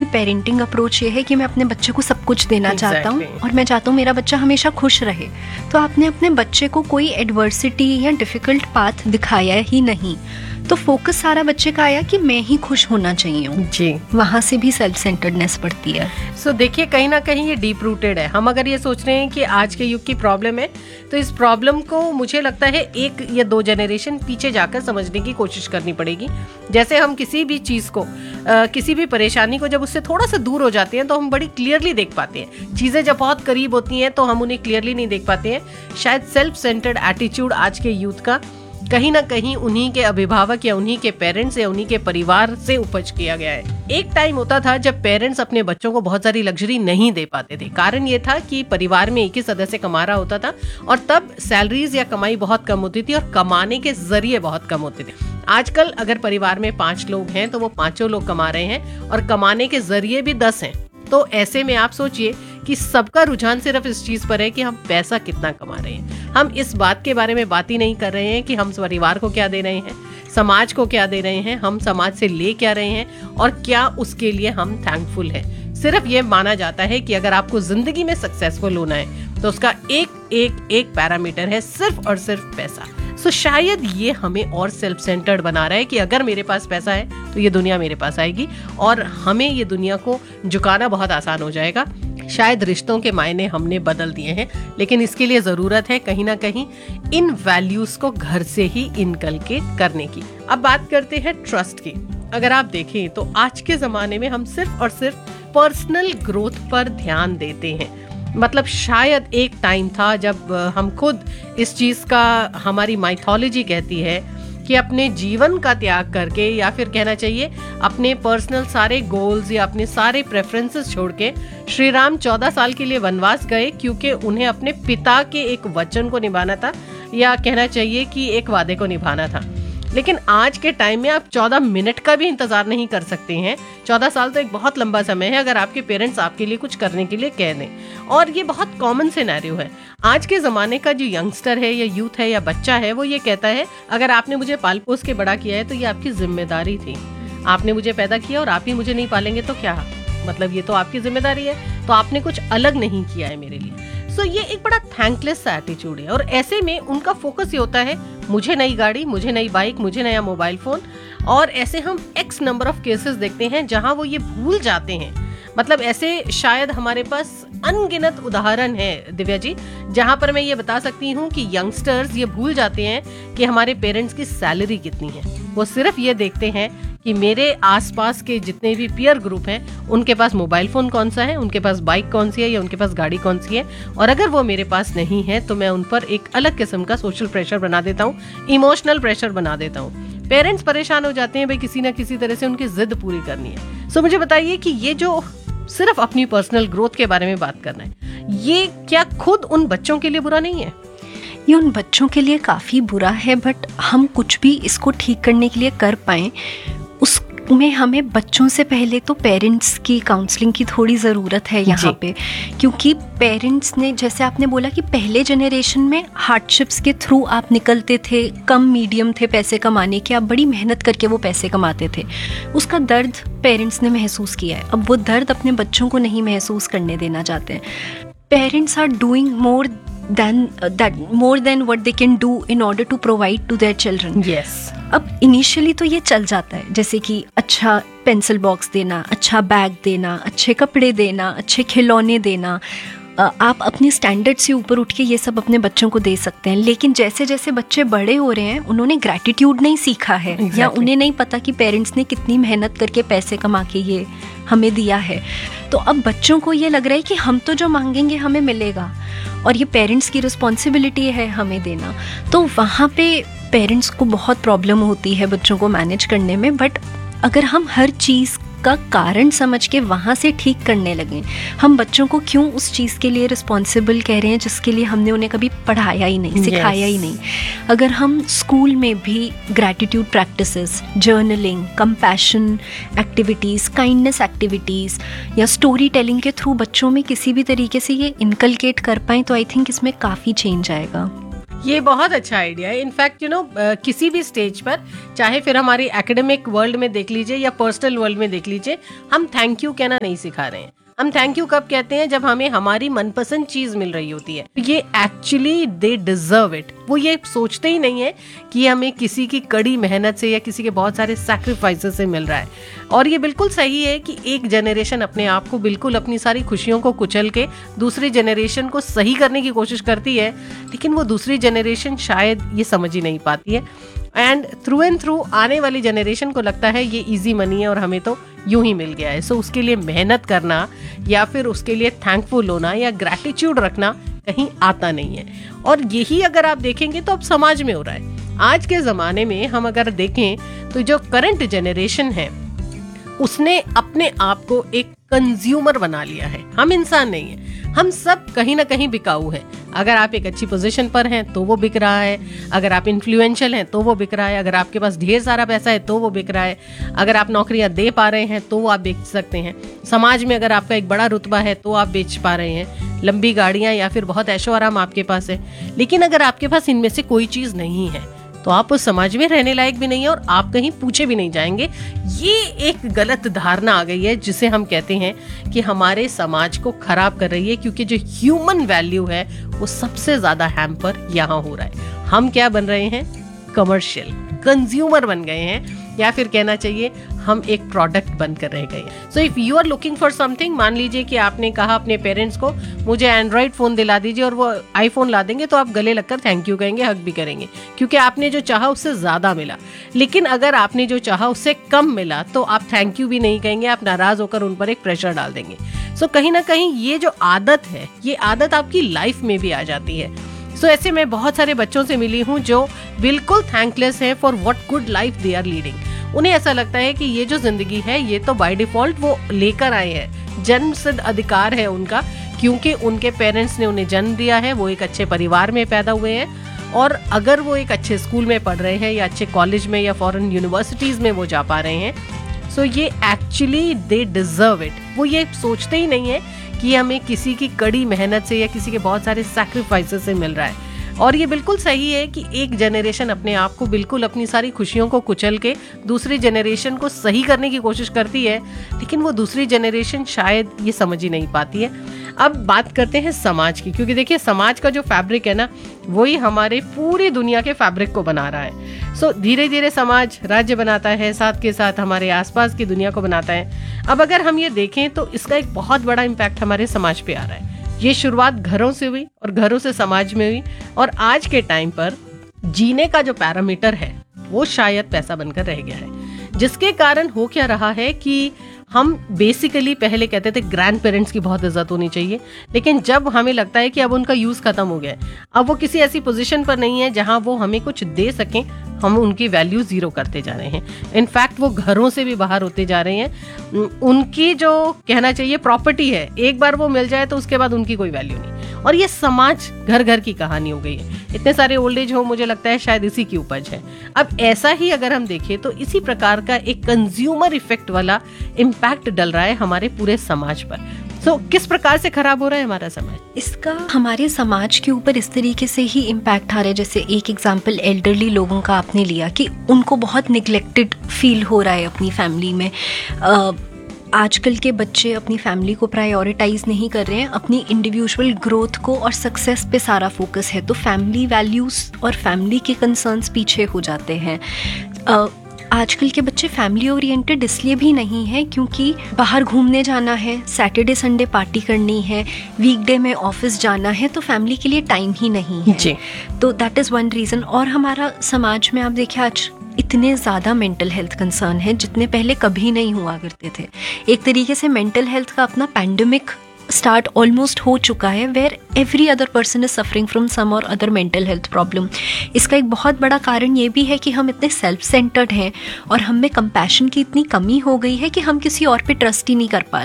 Parenting approach ये है कि मैं अपने बच्चे को सब कुछ देना चाहता हूँ और मैं चाहता हूँ मेरा बच्चा हमेशा खुश रहे, तो आपने अपने बच्चे को कोई एडवर्सिटी या डिफिकल्ट पाथ दिखाया ही नहीं, तो फोकस सारा बच्चे का आया कि मैं ही खुश होना चाहिए हूँ जी। वहाँ से भी सेल्फ सेंटर्डनेस बढ़ती है। सो देखिए, कहीं ना कहीं ये डीप रूटेड है। हम अगर ये सोच रहे हैं कि आज के युग की प्रॉब्लम है, तो इस प्रॉब्लम को मुझे लगता है 1 या 2 जनरेशन पीछे जाकर समझने की कोशिश करनी पड़ेगी। जैसे हम किसी भी चीज़ को किसी भी परेशानी को जब उससे थोड़ा सा दूर हो जाते हैं तो हम बड़ी क्लियरली देख पाते हैं। चीज़ें जब बहुत करीब होती हैं तो हम उन्हें क्लियरली नहीं देख पाते हैं। शायद सेल्फ सेंटर्ड एटीट्यूड आज के यूथ का कहीं ना कहीं उन्हीं के अभिभावक या उन्हीं के पेरेंट्स या उन्हीं के परिवार से उपज किया गया है। एक टाइम होता था जब पेरेंट्स अपने बच्चों को बहुत सारी लग्जरी नहीं दे पाते थे। कारण ये था कि परिवार में एक ही सदस्य कमा रहा होता था और तब सैलरीज या कमाई बहुत कम होती थी और कमाने के जरिए बहुत कम होते थे। आजकल अगर परिवार में 5 लोग हैं तो वो 5 लोग कमा रहे हैं और कमाने के जरिए भी 10 हैं। तो ऐसे में आप सोचिए कि सबका रुझान सिर्फ इस चीज पर है कि हम पैसा कितना कमा रहे हैं। हम इस बात के बारे में बात ही नहीं कर रहे हैं कि हम परिवार को क्या दे रहे हैं, समाज को क्या दे रहे हैं, हम समाज से ले क्या रहे हैं और क्या उसके लिए हम थैंकफुल हैं। सिर्फ ये माना जाता है कि अगर आपको जिंदगी में सक्सेसफुल होना है तो उसका एक पैरामीटर है सिर्फ और सिर्फ पैसा। सो शायद ये हमें और सेल्फ सेंटर्ड बना रहा है कि अगर मेरे पास पैसा है तो ये दुनिया मेरे पास आएगी और हमें ये दुनिया को झुकाना बहुत आसान हो जाएगा। शायद रिश्तों के मायने हमने बदल दिए हैं, लेकिन इसके लिए जरूरत है कहीं ना कहीं इन वैल्यूज को घर से ही इनकलकेट करने की। अब बात करते हैं ट्रस्ट की। अगर आप देखें तो आज के जमाने में हम सिर्फ और सिर्फ पर्सनल ग्रोथ पर ध्यान देते हैं। मतलब शायद एक टाइम था जब हम खुद इस चीज का, हमारी माइथोलॉजी कहती है कि अपने जीवन का त्याग करके या फिर कहना चाहिए अपने पर्सनल सारे गोल्स या अपने सारे प्रेफरेंसेस छोड़ के श्री राम 14 साल के लिए वनवास गए, क्योंकि उन्हें अपने पिता के एक वचन को निभाना था या कहना चाहिए कि एक वादे को निभाना था। लेकिन आज के टाइम में आप 14 मिनट का भी इंतजार नहीं कर सकते हैं। 14 साल तो एक बहुत लंबा समय है अगर आपके पेरेंट्स आपके लिए कुछ करने के लिए कह दें, और ये बहुत कॉमन सिनेरियो है। आज के ज़माने का जो यंगस्टर है या यूथ है या बच्चा है वो ये कहता है अगर आपने मुझे पाल पोस के बड़ा किया है तो ये आपकी जिम्मेदारी थी। आपने मुझे पैदा किया और आप ही मुझे नहीं पालेंगे तो क्या, मतलब ये तो आपकी जिम्मेदारी है, तो आपने कुछ अलग नहीं किया है मेरे लिए। सो ये एक बड़ा थैंकलेस सा एटीट्यूड है और ऐसे में उनका फोकस ये होता है मुझे नई गाड़ी, मुझे नई बाइक, मुझे नया मोबाइल फोन। और ऐसे हम एक्स नंबर ऑफ केसेस देखते हैं जहां वो ये भूल जाते हैं। मतलब ऐसे शायद हमारे पास अनगिनत उदाहरण है दिव्या जी, जहां पर मैं ये बता सकती हूँ कि यंगस्टर्स ये भूल जाते हैं कि हमारे पेरेंट्स की सैलरी कितनी है। वो सिर्फ ये देखते हैं कि मेरे आसपास के जितने भी पीयर ग्रुप हैं उनके पास मोबाइल फोन कौन सा है, उनके पास बाइक कौन सी है या उनके पास गाड़ी कौन सी है, और अगर वो मेरे पास नहीं है तो मैं उन पर एक अलग किस्म का सोशल प्रेशर बना देता हूँ, इमोशनल प्रेशर बना देता हूँ। पेरेंट्स परेशान हो जाते हैं भाई किसी ना किसी तरह से उनकी जिद पूरी करनी है। सो मुझे बताइए कि ये जो सिर्फ अपनी पर्सनल ग्रोथ के बारे में बात करना है, ये क्या खुद उन बच्चों के लिए बुरा नहीं है? ये उन बच्चों के लिए काफ़ी बुरा है, बट हम कुछ भी इसको ठीक करने के लिए कर पाएँ उसमें हमें बच्चों से पहले तो पेरेंट्स की काउंसलिंग की थोड़ी ज़रूरत है यहाँ पे। क्योंकि पेरेंट्स ने, जैसे आपने बोला कि पहले जनरेशन में हार्डशिप्स के थ्रू आप निकलते थे, कम मीडियम थे पैसे कमाने के, आप बड़ी मेहनत करके वो पैसे कमाते थे, उसका दर्द पेरेंट्स ने महसूस किया है। अब वो दर्द अपने बच्चों को नहीं महसूस करने देना चाहते हैं। Parents are doing more than what they can do in order to provide to their children. Yes. अब इनिशियली तो ये चल जाता है, जैसे कि अच्छा पेंसिल बॉक्स देना, अच्छा बैग देना, अच्छे कपड़े देना, अच्छे खिलौने देना, आप अपने स्टैंडर्ड से ऊपर उठ के ये सब अपने बच्चों को दे सकते हैं। लेकिन जैसे जैसे बच्चे बड़े हो रहे हैं उन्होंने ग्रैटिट्यूड नहीं सीखा है, या उन्हें नहीं पता कि पेरेंट्स ने कितनी मेहनत करके पैसे कमा के ये हमें दिया है। तो अब बच्चों को ये लग रहा है कि हम तो जो मांगेंगे हमें मिलेगा और ये पेरेंट्स की रिस्पॉन्सिबिलिटी है हमें देना। तो वहाँ पे पेरेंट्स को बहुत प्रॉब्लम होती है बच्चों को मैनेज करने में। बट अगर हम हर चीज़ का कारण समझ के वहाँ से ठीक करने लगें, हम बच्चों को क्यों उस चीज़ के लिए रिस्पॉन्सिबल कह रहे हैं जिसके लिए हमने उन्हें कभी पढ़ाया ही नहीं, सिखाया ही नहीं। अगर हम स्कूल में भी gratitude practices, journaling, compassion activities, kindness activities या स्टोरी टेलिंग के थ्रू बच्चों में किसी भी तरीके से ये इनकलकेट कर पाएँ तो आई थिंक इसमें काफ़ी चेंज आएगा। ये बहुत अच्छा आइडिया है। इनफैक्ट किसी भी स्टेज पर, चाहे फिर हमारी एकेडमिक वर्ल्ड में देख लीजिए या पर्सनल वर्ल्ड में देख लीजिए, हम थैंक यू कहना नहीं सिखा रहे हैं। हम थैंक यू कब कहते हैं? जब हमें हमारी मनपसंद चीज मिल रही होती है। ये एक्चुअली दे डिजर्व इट। वो ये सोचते ही नहीं है कि हमें किसी की कड़ी मेहनत से या किसी के बहुत सारे सैक्रिफाइसेस से मिल रहा है। और ये बिल्कुल सही है कि एक जनरेशन अपने आप को बिल्कुल अपनी सारी खुशियों को कुचल के दूसरी जनरेशन को सही करने की कोशिश करती है, लेकिन वो दूसरी जनरेशन शायद ये समझ ही नहीं पाती है। एंड थ्रू आने वाली जनरेशन को लगता है ये इजी मनी है और हमें तो यूं ही मिल गया है। सो उसके लिए मेहनत करना या फिर उसके लिए थैंकफुल होना या ग्रैटिट्यूड रखना कहीं आता नहीं है। और यही अगर आप देखेंगे तो अब समाज में हो रहा है। आज के ज़माने में हम अगर देखें तो जो करंट जनरेशन है उसने अपने आप को एक कंज्यूमर बना लिया है। हम इंसान नहीं है, हम सब कहीं ना कहीं बिकाऊ है। अगर आप एक अच्छी पोजीशन पर हैं तो वो बिक रहा है, अगर आप इन्फ्लुएंशियल हैं तो वो बिक रहा है, अगर आपके पास ढेर सारा पैसा है तो वो बिक रहा है, अगर आप नौकरियां दे पा रहे हैं तो वो आप बेच सकते हैं। समाज में अगर आपका एक बड़ा रुतबा है तो आप बेच पा रहे हैं, लंबी गाड़ियां या फिर बहुत ऐशो आराम आपके पास है। लेकिन अगर आपके पास इनमें से कोई चीज नहीं है तो आप उस समाज में रहने लायक भी नहीं है और आप कहीं पूछे भी नहीं जाएंगे। ये एक गलत धारणा आ गई है जिसे हम कहते हैं कि हमारे समाज को खराब कर रही है, क्योंकि जो ह्यूमन वैल्यू है वो सबसे ज्यादा हैम्पर यहाँ हो रहा है। हम क्या बन रहे हैं? कमर्शियल कंज्यूमर बन गए हैं, या फिर कहना चाहिए हम एक प्रोडक्ट बनकर रह गए हैं। So if you are looking for something, मान लीजिए कि आपने कहा अपने पेरेंट्स को मुझे एंड्रॉइड फोन दिला दीजिए और वो आईफोन ला देंगे, तो आप गले लगकर थैंक यू कहेंगे, हक भी करेंगे, क्योंकि आपने जो चाहा उससे ज्यादा मिला। लेकिन अगर आपने जो चाहा उससे कम मिला तो आप थैंक यू भी नहीं कहेंगे, आप नाराज होकर उन पर एक प्रेशर डाल देंगे। सो कहीं ना कहीं ये जो आदत है, ये आदत आपकी लाइफ में भी आ जाती है। सो ऐसे मैं बहुत सारे बच्चों से मिली हूँ जो बिल्कुल थैंकलेस है for what good life they are leading. उन्हें ऐसा लगता है कि ये जो जिंदगी है ये तो बाय डिफॉल्ट वो लेकर आए हैं, जन्म सिद्ध अधिकार है उनका, क्योंकि उनके पेरेंट्स ने उन्हें जन्म दिया है, वो एक अच्छे परिवार में पैदा हुए हैं, और अगर वो एक अच्छे स्कूल में पढ़ रहे हैं या अच्छे कॉलेज में या फॉरेन यूनिवर्सिटीज में वो जा पा रहे हैं, सो ये एक्चुअली दे डिजर्व इट। वो ये सोचते ही नहीं है कि हमें किसी की कड़ी मेहनत से या किसी के बहुत सारे सैक्रिफाइसेस से मिल रहा है। और ये बिल्कुल सही है कि एक जनरेशन अपने आप को बिल्कुल अपनी सारी खुशियों को कुचल के दूसरी जनरेशन को सही करने की कोशिश करती है, लेकिन वो दूसरी जनरेशन शायद ये समझ ही नहीं पाती है। अब बात करते हैं समाज की, क्योंकि देखिए समाज का जो फैब्रिक है ना, वही हमारे पूरी दुनिया के फैब्रिक को बना रहा है। सो धीरे धीरे समाज राज्य बनाता है, साथ के साथ हमारे आसपास की दुनिया को बनाता है। अब अगर हम ये देखें तो इसका एक बहुत बड़ा इम्पैक्ट हमारे समाज पे आ रहा है। ये शुरुआत घरों से हुई और घरों से समाज में हुई, और आज के टाइम पर जीने का जो पैरामीटर है वो शायद पैसा बनकर रह गया है, जिसके कारण हो क्या रहा है कि हम बेसिकली पहले कहते थे ग्रैंड पेरेंट्स की बहुत इज्जत होनी चाहिए, लेकिन जब हमें लगता है कि अब उनका यूज खत्म हो गया है, अब वो किसी ऐसी पोजीशन पर नहीं है जहां वो हमें कुछ दे सकें, हम उनकी वैल्यू जीरो करते जा रहे हैं। इनफैक्ट वो घरों से भी बाहर होते जा रहे हैं। उनकी जो कहना चाहिए प्रॉपर्टी है, एक बार वो मिल जाए तो उसके बाद उनकी कोई वैल्यू नहीं। और ये समाज घर घर की कहानी हो गई है। इतने सारे ओल्ड एज होम मुझे लगता है शायद इसी की उपज है। अब ऐसा ही अगर हम देखें तो इसी प्रकार का एक कंज्यूमर इफेक्ट वाला इम्पैक्ट डल रहा है हमारे पूरे समाज पर। सो किस प्रकार से खराब हो रहा है हमारा समाज? इसका हमारे समाज के ऊपर इस तरीके से ही इम्पैक्ट आ रहा है, जैसे एक एग्जांपल एल्डरली लोगों का आपने लिया कि उनको बहुत निगलेक्टेड फील हो रहा है अपनी फैमिली में। आजकल के बच्चे अपनी फैमिली को प्रायोरिटाइज नहीं कर रहे हैं, अपनी इंडिविजुअल ग्रोथ को और सक्सेस पे सारा फोकस है, तो फैमिली वैल्यूज़ और फैमिली के कंसर्न्स पीछे हो जाते हैं। आजकल के बच्चे फैमिली ओरिएंटेड इसलिए भी नहीं है क्योंकि बाहर घूमने जाना है, सैटरडे संडे पार्टी करनी है, वीकडे में ऑफिस जाना है, तो फैमिली के लिए टाइम ही नहीं है जी। तो दैट इज़ वन रीज़न। और हमारा समाज में आप देखिए आज इतने ज़्यादा मेंटल हेल्थ कंसर्न है जितने पहले कभी नहीं हुआ करते थे। एक तरीके से मेंटल हेल्थ का अपना पैंडेमिक स्टार्ट ऑलमोस्ट हो चुका है, where every other person is suffering from some और अदर मेंटल हेल्थ प्रॉब्लम। इसका एक बहुत बड़ा कारण ये भी है कि हम इतने सेल्फ सेंटर्ड हैं और हम में कंपैशन की इतनी कमी हो गई है कि हम किसी और पे ट्रस्ट ही नहीं कर पा रहे हैं।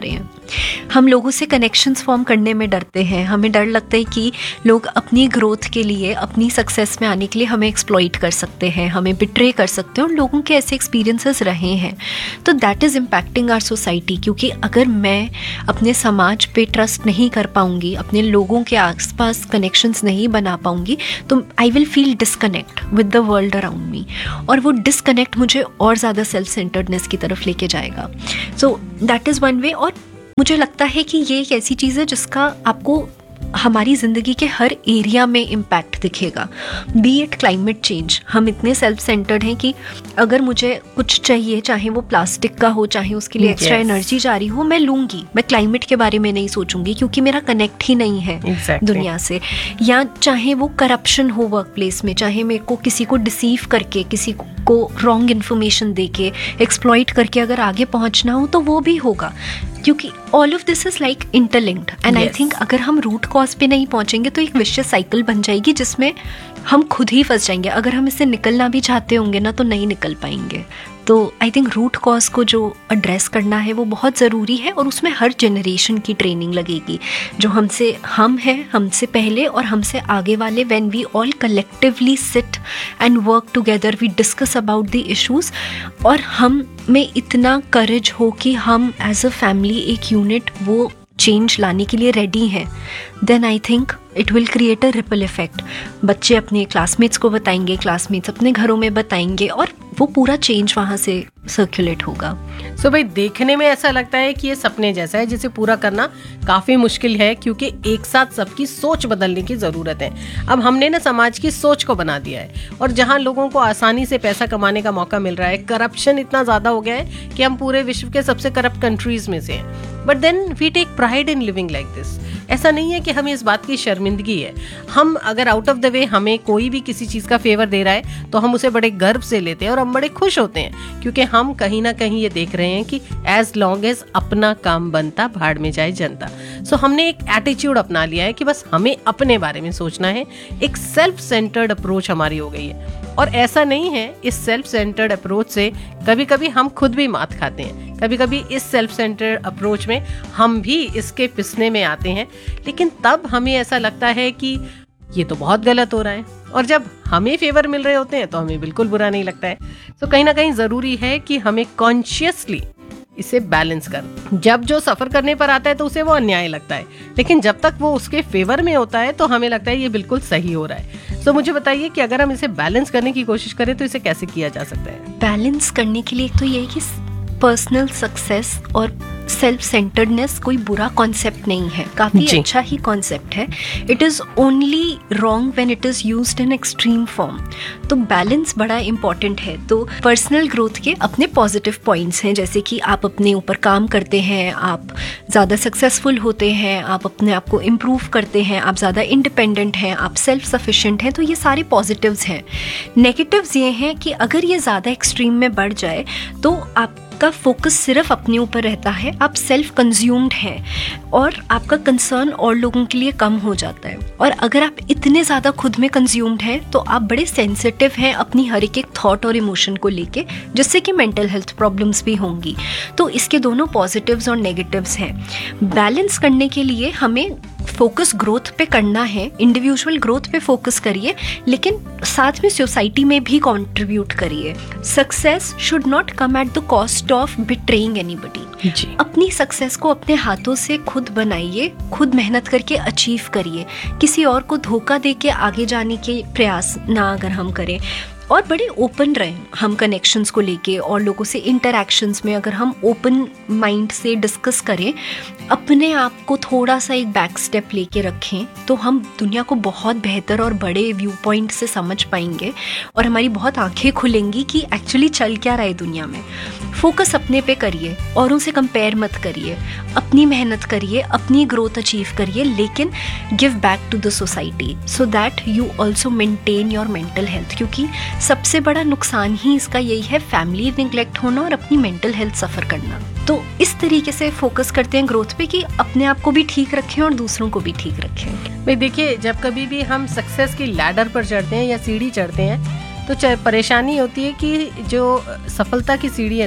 हम लोगों से कनेक्शंस फॉर्म करने में डरते हैं, हमें डर लगता है कि लोग अपनी ग्रोथ के लिए, अपनी सक्सेस में आने के लिए हमें एक्सप्लॉइट कर सकते हैं, हमें बिट्रे कर सकते हैं, और लोगों के ऐसे एक्सपीरियंसेस रहे हैं। तो that is impacting our society, क्योंकि अगर मैं अपने समाज पे ट्रस्ट नहीं कर पाऊंगी, अपने लोगों के आसपास कनेक्शंस नहीं बना पाऊंगी, तो I will feel disconnect with the world around me, और वो डिस्कनेक्ट मुझे और ज़्यादा सेल्फ सेंटर्डनेस की तरफ लेके जाएगा। So that is one way. और मुझे लगता है कि ये एक ऐसी चीज़ है जिसका आपको हमारी ज़िंदगी के हर एरिया में इम्पैक्ट दिखेगा। बी इट क्लाइमेट चेंज, हम इतने सेल्फ सेंटर्ड हैं कि अगर मुझे कुछ चाहिए, चाहे वो प्लास्टिक का हो, चाहे उसके लिए एक्स्ट्रा एनर्जी जा रही हो, मैं लूँगी, मैं क्लाइमेट के बारे में नहीं सोचूंगी क्योंकि मेरा कनेक्ट ही नहीं है दुनिया से। या चाहे वो करप्शन हो वर्क प्लेस में, चाहे मेरे को किसी को डिसीव करके, किसी को रॉन्ग इन्फॉर्मेशन दे के, एक्सप्लॉइट करके अगर आगे पहुँचना हो, तो वो भी होगा, क्योंकि all of this is like interlinked. And I think अगर हम रूट कॉज पे नहीं पहुंचेंगे तो एक विशियस साइकिल बन जाएगी जिसमें हम खुद ही फंस जाएंगे। अगर हम इससे निकलना भी चाहते होंगे ना, तो नहीं निकल पाएंगे। तो आई थिंक रूट कॉज को जो एड्रेस करना है वो बहुत ज़रूरी है, और उसमें हर जनरेशन की ट्रेनिंग लगेगी, जो हम हैं, हमसे पहले और हमसे आगे वाले। When we all collectively sit and work together, we discuss about the issues, और हम में इतना करेज हो कि हम एज अ फैमिली, एक यूनिट, वो चेंज लाने के लिए रेडी हैं, then I think it will create a ripple effect. बच्चे अपने क्लासमेट्स को बताएंगे, क्लासमेट्स अपने घरों में बताएंगे, और वो पूरा चेंज वहाँ से सर्कुलेट होगा। सो भाई, देखने में ऐसा लगता है कि ये सपने जैसा है जिसे पूरा करना काफ़ी मुश्किल है, क्योंकि एक साथ सबकी सोच बदलने की ज़रूरत है। अब हमने ना समाज की सोच को बना दिया है, और जहाँ लोगों को आसानी से पैसा कमाने का मौका मिल रहा है, करप्शन इतना ज़्यादा हो गया है कि हम पूरे विश्व के सबसे करप्ट कंट्रीज में से हैं। But then we take pride in living like this. ऐसा नहीं है कि हमें इस बात की शर्मिंदगी है। हम अगर आउट ऑफ द वे हमें कोई भी किसी चीज़ का फेवर दे रहा है, तो हम उसे बड़े गर्व से लेते हैं और हम बड़े खुश होते हैं, क्योंकि हम कहीं ना कहीं ये देख रहे हैं कि एज लॉन्ग एज अपना काम बनता, भाड़ में जाए जनता। सो हमने एक एटीट्यूड अपना लिया है कि बस हमें अपने बारे में सोचना है। एक सेल्फ सेंटर्ड अप्रोच हमारी हो गई है, और ऐसा नहीं है, इस सेल्फ सेंटर्ड अप्रोच से कभी कभी हम खुद भी मात खाते हैं, कभी कभी इस सेल्फ सेंटर्ड अप्रोच में हम भी इसके पिसने में आते हैं, लेकिन तब हमें ऐसा लगता है कि ये तो बहुत गलत हो रहा है, और जब हमें फेवर मिल रहे होते हैं तो हमें बिल्कुल बुरा नहीं लगता है। तो कहीं ना कहीं ज़रूरी है कि हमें कॉन्शियसली इसे बैलेंस कर। जब जो सफ़र करने पर आता है तो उसे वो अन्याय लगता है, लेकिन जब तक वो उसके फेवर में होता है तो हमें लगता है ये बिल्कुल सही हो रहा है। तो मुझे बताइए कि अगर हम इसे बैलेंस करने की कोशिश करें तो इसे कैसे किया जा सकता है? बैलेंस करने के लिए तो ये है कि पर्सनल सक्सेस और सेल्फ सेंटर्डनेस कोई बुरा कॉन्सेप्ट नहीं है, काफ़ी अच्छा ही कॉन्सेप्ट है। It is only wrong when it is used in extreme form. तो बैलेंस बड़ा इंपॉर्टेंट है। तो पर्सनल ग्रोथ के अपने पॉजिटिव पॉइंट्स हैं, जैसे कि आप अपने ऊपर काम करते हैं, आप ज़्यादा सक्सेसफुल होते हैं, आप अपने आप को इम्प्रूव करते हैं, आप ज़्यादा इंडिपेंडेंट हैं, आप सेल्फ सफिशिएंट हैं। तो ये सारे पॉजिटिव्स हैं। नेगेटिव्स ये हैं कि अगर ये ज़्यादा एक्सट्रीम में बढ़ जाए तो आपका फोकस सिर्फ अपने ऊपर रहता है, आप सेल्फ कंज्यूम्ड हैं, और आपका कंसर्न और लोगों के लिए कम हो जाता है। और अगर आप इतने ज़्यादा खुद में कंज्यूम्ड हैं तो आप बड़े सेंसिटिव हैं अपनी हर एक थॉट और इमोशन को लेके, जिससे कि मेंटल हेल्थ प्रॉब्लम्स भी होंगी। तो इसके दोनों पॉजिटिव्स और नेगेटिव्स हैं। बैलेंस करने के लिए हमें फोकस ग्रोथ पे करना है, इंडिविजुअल ग्रोथ पे फोकस करिए, लेकिन साथ में सोसाइटी में भी कंट्रीब्यूट करिए। Success should not come at the cost of betraying anybody. अपनी सक्सेस को अपने हाथों से खुद बनाइए, खुद मेहनत करके अचीव करिए। किसी और को धोखा दे के आगे जाने के प्रयास ना अगर हम करें, और बड़े ओपन रहें हम कनेक्शंस को लेके, और लोगों से इंटरैक्शंस में अगर हम ओपन माइंड से डिस्कस करें, अपने आप को थोड़ा सा एक बैक स्टेप लेके रखें, तो हम दुनिया को बहुत बेहतर और बड़े व्यू पॉइंट से समझ पाएंगे, और हमारी बहुत आंखें खुलेंगी कि एक्चुअली चल क्या रहा है दुनिया में। फोकस अपने पे करिए, औरों से कंपेयर मत करिए, अपनी मेहनत करिए, अपनी ग्रोथ अचीव करिए, लेकिन give back to the society so that you also maintain your mental health. क्योंकि सबसे बड़ा नुकसान ही इसका यही है, फैमिली निगलेक्ट होना और अपनी मेंटल हेल्थ सफ़र करना। तो इस तरीके से फोकस करते हैं ग्रोथ पे कि अपने आप को भी ठीक रखें और दूसरों को भी ठीक रखें। भाई देखिए, जब कभी भी हम सक्सेस की लैडर पर चढ़ते हैं या सीढ़ी चढ़ते हैं तो परेशानी होती है कि जो सफलता की सीढ़ी है ना,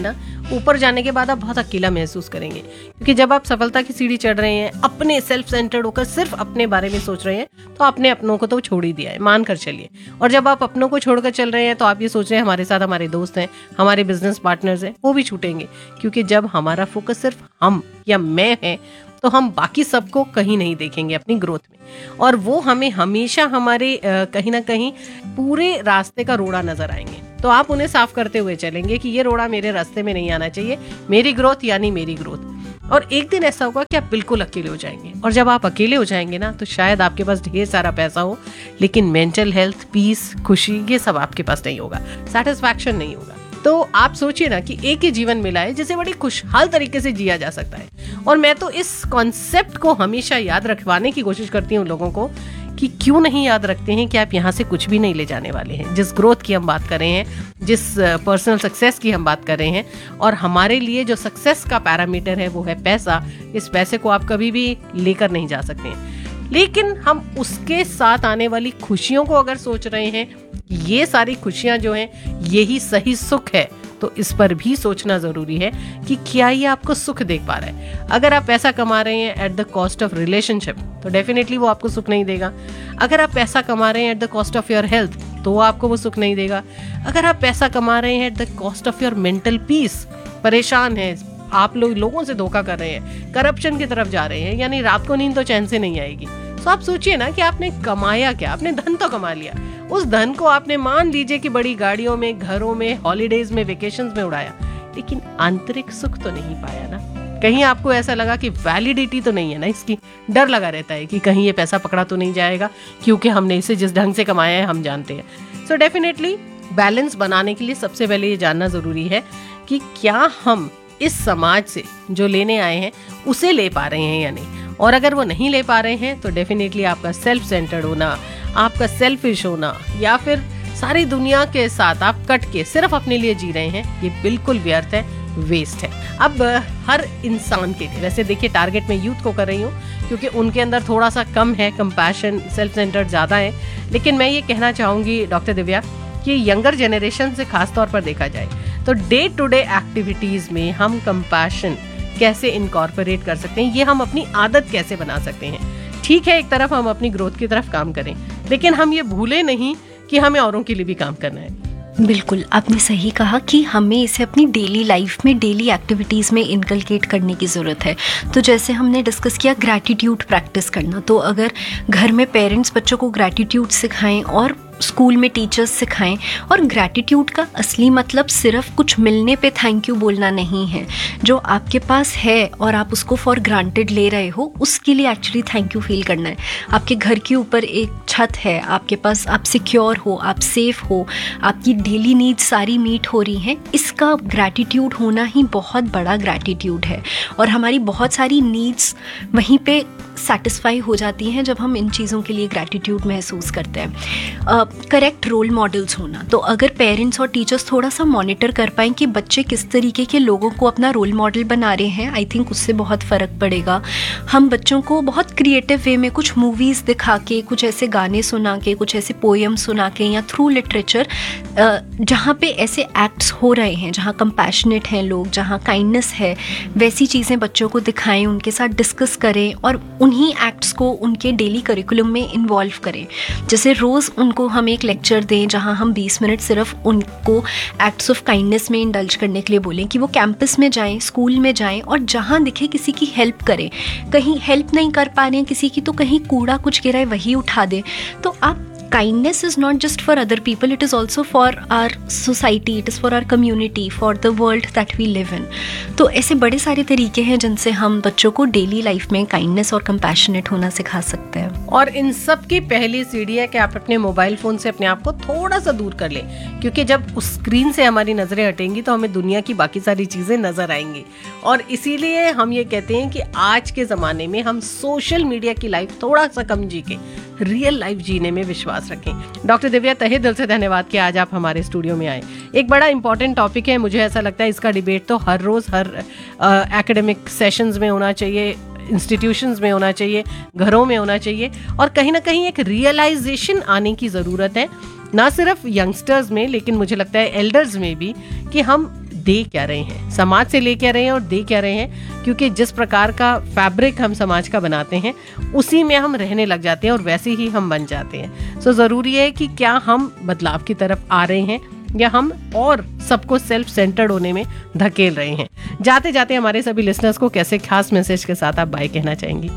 ऊपर जाने के बाद आप बहुत अकेला महसूस करेंगे, क्योंकि जब आप सफलता की सीढ़ी चढ़ रहे हैं, अपने सेल्फ सेंटर्ड होकर सिर्फ अपने बारे में सोच रहे हैं, तो आपने अपनों को तो छोड़ ही दिया है, मान कर चलिए। और जब आप अपनों को छोड़कर चल रहे हैं तो आप ये सोच रहे हैं हमारे साथ हमारे दोस्त हैं, हमारे बिजनेस पार्टनर्स हैं, वो भी छूटेंगे, क्योंकि जब हमारा फोकस सिर्फ हम या मैं है तो हम बाकी सबको कहीं नहीं देखेंगे अपनी ग्रोथ में, और वो हमें हमेशा हमारे कहीं ना कहीं पूरे रास्ते का रोड़ा नजर आएंगे। तो आप उन्हें साफ करते हुए चलेंगे कि ये रोड़ा मेरे रास्ते में नहीं आना चाहिए, मेरी ग्रोथ यानी मेरी ग्रोथ। और एक दिन ऐसा होगा कि आप बिल्कुल अकेले हो जाएंगे, और जब आप अकेले हो जाएंगे ना, तो शायद आपके पास ढेर सारा पैसा हो, लेकिन मेंटल हेल्थ, पीस, खुशी, ये सब आपके पास नहीं होगा, सेटिस्फैक्शन नहीं होगा। तो आप सोचिए ना कि एक ही जीवन मिला है जिसे बड़ी खुशहाल तरीके से जिया जा सकता है। और मैं तो इस कॉन्सेप्ट को हमेशा याद रखवाने की कोशिश करती हूँ लोगों को, कि क्यों नहीं याद रखते हैं कि आप यहाँ से कुछ भी नहीं ले जाने वाले हैं। जिस ग्रोथ की हम बात कर रहे हैं, जिस पर्सनल सक्सेस की हम बात कर रहे हैं, और हमारे लिए जो सक्सेस का पैरामीटर है वो है पैसा, इस पैसे को आप कभी भी लेकर नहीं जा सकते हैं। लेकिन हम उसके साथ आने वाली खुशियों को अगर सोच रहे हैं, ये सारी खुशियां जो हैं यही सही सुख है, तो इस पर भी सोचना जरूरी है कि क्या ये आपको सुख दे पा रहा है। अगर आप पैसा कमा रहे हैं at the cost of relationship, तो डेफिनेटली वो आपको सुख नहीं देगा। अगर आप पैसा कमा रहे हैं at the cost of your health, तो आपको वो सुख नहीं देगा। अगर आप पैसा कमा रहे हैं at the cost of your mental peace, परेशान है आप, लोगों से धोखा कर रहे हैं, करप्शन की तरफ जा रहे हैं, यानी रात को नींद तो चैन से नहीं आएगी। तो आप सोचिए ना कि आपने कमाया क्या, आपने धन तो कमा लिया, उस धन को आपने मान लीजिए कि बड़ी गाड़ियों में, घरों में, हॉलीडेज में, वेकेशंस में उड़ाया, लेकिन आंतरिक सुख तो नहीं पाया ना। कहीं आपको ऐसा लगा कि वैलिडिटी तो नहीं है ना इसकी, डर लगा रहता है कि कहीं ये पैसा पकड़ा तो नहीं जाएगा, क्योंकि हमने इसे जिस ढंग से कमाया है हम जानते हैं। सो डेफिनेटली बैलेंस बनाने के लिए सबसे पहले ये जानना जरूरी है कि क्या हम इस समाज से जो लेने आए हैं उसे ले पा रहे हैं या नहीं। और अगर वो नहीं ले पा रहे हैं तो डेफिनेटली आपका सेल्फ सेंटर्ड होना, आपका सेल्फिश होना, या फिर सारी दुनिया के साथ आप कट के सिर्फ अपने लिए जी रहे हैं, ये बिल्कुल व्यर्थ है, वेस्ट है। अब हर इंसान के लिए, वैसे देखिए टारगेट में यूथ को कर रही हूँ क्योंकि उनके अंदर थोड़ा सा कम है कंपैशन, सेल्फ सेंटर्ड ज़्यादा है, लेकिन मैं ये कहना चाहूँगी डॉक्टर दिव्या कि यंगर जनरेशन से खास तौर पर देखा जाए तो डे टू डे एक्टिविटीज़ में हम कंपैशन कैसे इनकॉर्पोरेट कर सकते हैं, ये हम अपनी आदत कैसे बना सकते हैं। ठीक है, एक तरफ हम अपनी ग्रोथ की तरफ काम करें, लेकिन हम ये भूले नहीं कि हमें औरों के लिए भी काम करना है। बिल्कुल, आपने सही कहा कि हमें इसे अपनी डेली लाइफ में, डेली एक्टिविटीज़ में इनकलकेट करने की ज़रूरत है। तो जैसे हमने डिस्कस किया ग्रैटिट्यूड प्रैक्टिस करना, तो अगर घर में पेरेंट्स बच्चों को ग्रैटिट्यूड सिखाएं और स्कूल में टीचर्स सिखाएं, और ग्रैटिट्यूड का असली मतलब सिर्फ कुछ मिलने पे थैंक यू बोलना नहीं है। जो आपके पास है और आप उसको फॉर ग्रांटेड ले रहे हो, उसके लिए एक्चुअली थैंक यू फील करना है। आपके घर के ऊपर एक छत है, आपके पास, आप सिक्योर हो, आप सेफ हो, आपकी डेली नीड्स सारी मीट हो रही हैं, इसका ग्रैटिट्यूड होना ही बहुत बड़ा ग्रैटिट्यूड है। और हमारी बहुत सारी नीड्स वहीं पे सेटिस्फाई हो जाती हैं जब हम इन चीज़ों के लिए ग्रैटिट्यूड महसूस करते हैं। करेक्ट रोल मॉडल्स होना, तो अगर पेरेंट्स और टीचर्स थोड़ा सा मॉनिटर कर पाएँ कि बच्चे किस तरीके के लोगों को अपना रोल मॉडल बना रहे हैं, आई थिंक उससे बहुत फ़र्क पड़ेगा। हम बच्चों को बहुत क्रिएटिव वे में कुछ मूवीज़ दिखा के, कुछ ऐसे गाने सुना के, कुछ ऐसे पोएम सुना के, या थ्रू लिटरेचर जहाँ पे ऐसे एक्ट्स हो रहे हैं, जहाँ कंपैशनेट हैं लोग, जहाँ काइंडनेस है, वैसी चीज़ें बच्चों को दिखाएं, उनके साथ डिस्कस करें और उन्हीं एक्ट्स को उनके डेली करिकुलम में इन्वॉल्व करें। जैसे रोज़ उनको हम एक लेक्चर दें जहाँ हम 20 मिनट सिर्फ उनको एक्ट्स ऑफ काइंडनेस में इंडल्ज करने के लिए बोलें, कि वो कैंपस में जाएं, स्कूल में जाएं, और जहाँ दिखे किसी की हेल्प करें। कहीं हेल्प नहीं कर पा रहे हैं किसी की, तो कहीं कूड़ा कुछ गिरा है वही उठा दें। तो आप, kindness is not just for other people, it is also for our society, it is for our community, for the world that we live in. तो ऐसे बड़े सारे तरीके हैं जिनसे हम बच्चों को डेली लाइफ में काइंडनेस और कंपैशनेट होना सिखा सकते हैं। और इन सब की पहली सीढ़ी है कि आप अपने मोबाइल फोन से अपने आप को थोड़ा सा दूर कर लें, क्योंकि जब उस स्क्रीन से हमारी नजरें हटेंगी तो हमें दुनिया की बाकी सारी चीजें नजर आएंगी। और इसीलिए हम ये कहते हैं कि आज के जमाने में हम सोशल मीडिया की लाइफ थोड़ा सा कम जी के रियल लाइफ जीने में विश्वास रखें। डॉक्टर दिव्या, तहे दिल से धन्यवाद कि आज आप हमारे स्टूडियो में आए। एक बड़ा इंपॉर्टेंट टॉपिक है, मुझे ऐसा लगता है इसका डिबेट तो हर रोज हर एकेडमिक सेशंस में होना चाहिए, इंस्टीट्यूशंस में होना चाहिए, घरों में होना चाहिए, और कहीं ना कहीं एक रियलाइजेशन आने की ज़रूरत है, ना सिर्फ यंगस्टर्स में लेकिन मुझे लगता है एल्डर्स में भी, कि हम दे क्या रहे हैं, समाज से ले क्या रहे हैं और दे क्या रहे हैं, क्योंकि जिस प्रकार का फैब्रिक हम समाज का बनाते हैं उसी में हम रहने लग जाते हैं और वैसे ही हम बन जाते हैं। सो ज़रूरी है कि क्या हम बदलाव की तरफ आ रहे हैं या हम और सबको सेल्फ सेंटर्ड होने में धकेल रहे हैं। जाते जाते हमारे सभी लिसनर्स को कैसे खास मैसेज के साथ आप बाय कहना चाहेंगी?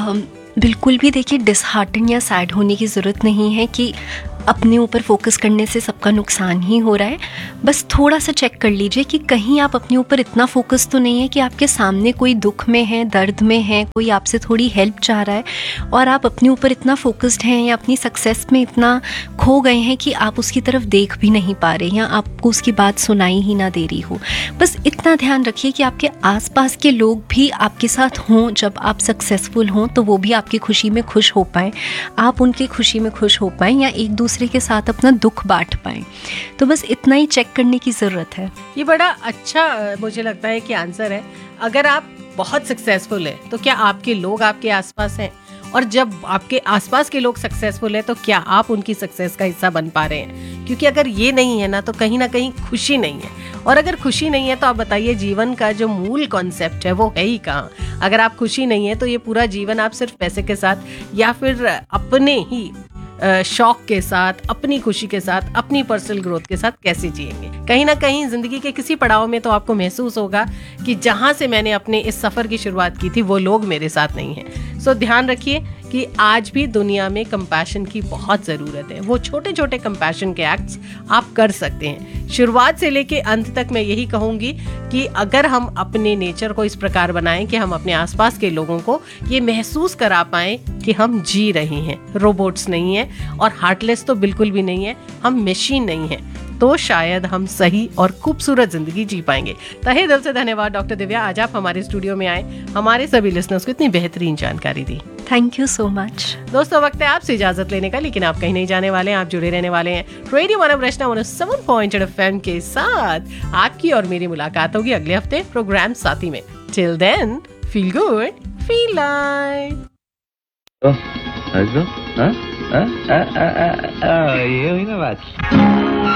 बिल्कुल भी देखिए डिसहार्टन या सैड होने की ज़रूरत नहीं है कि अपने ऊपर फोकस करने से सबका नुकसान ही हो रहा है। बस थोड़ा सा चेक कर लीजिए कि कहीं आप अपने ऊपर इतना फोकस तो नहीं है कि आपके सामने कोई दुख में है, दर्द में है, कोई आपसे थोड़ी हेल्प चाह रहा है और आप अपने ऊपर इतना फोकस्ड हैं या अपनी सक्सेस में इतना खो गए हैं कि आप उसकी तरफ देख भी नहीं पा रहे या आपको उसकी बात सुनाई ही ना दे रही हो। बस इतना ध्यान रखिए कि आपके आसपास के लोग भी आपके साथ हों जब आप सक्सेसफुल हों, तो वो भी आपकी खुशी में खुश हो पाएँ, आप उनकी खुशी में खुश हो पाएँ या एक दूसरे के साथ अपना दुख बांट पाएं। तो बस इतना ही चेक करने की जरूरत है। ये बड़ा अच्छा मुझे लगता है कि आंसर है। अगर आप बहुत सक्सेसफुल है तो क्या आपके लोग आपके आसपास हैं, और जब आपके आसपास के लोग सक्सेसफुल है तो क्या आप उनकी सक्सेस का हिस्सा बन पा रहे हैं? क्योंकि अगर ये नहीं है ना तो कहीं ना कहीं खुशी नहीं है, और अगर खुशी नहीं है तो आप बताइए जीवन का जो मूल कॉन्सेप्ट है वो है ही कहाँ? अगर आप खुशी नहीं है तो ये पूरा जीवन आप सिर्फ पैसे के साथ या फिर अपने ही शौक के साथ, अपनी खुशी के साथ, अपनी पर्सनल ग्रोथ के साथ कैसे जिएंगे? कहीं ना कहीं जिंदगी के किसी पड़ाव में तो आपको महसूस होगा कि जहां से मैंने अपने इस सफर की शुरुआत की थी वो लोग मेरे साथ नहीं हैं। सो ध्यान रखिए कि आज भी दुनिया में कंपैशन की बहुत ज़रूरत है। वो छोटे छोटे कंपैशन के एक्ट्स आप कर सकते हैं। शुरुआत से लेके अंत तक मैं यही कहूँगी कि अगर हम अपने नेचर को इस प्रकार बनाएं कि हम अपने आसपास के लोगों को ये महसूस करा पाएं कि हम जी रहे हैं, रोबोट्स नहीं हैं और हार्टलेस तो बिल्कुल भी नहीं है, हम मशीन नहीं हैं, तो शायद हम सही और खूबसूरत जिंदगी जी पाएंगे। तहे दिल से धन्यवाद डॉक्टर दिव्या, आज आप हमारे स्टूडियो में आए, हमारे सभी लिसनर्स को इतनी बेहतरीन जानकारी दी। Thank you so much. दोस्तों वक्त है आपसे इजाजत लेने का, लेकिन आप कहीं नहीं जाने वाले हैं, आप जुड़े रहने वाले हैं रेडियो मानव रचना 107.8 FM के साथ। आपकी और मेरी मुलाकात होगी अगले हफ्ते प्रोग्राम साथी में। Till then feel good, feel like. ये हुई ना बात।